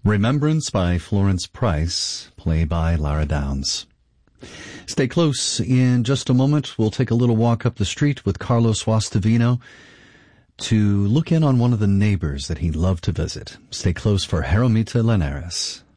Remembrance by Florence Price, played by Lara Downs. Stay close. In just a moment, we'll take a little walk up the street with Carlos Wastavino to look in on one of the neighbors that he loved to visit. Stay close for Jeromita Linares.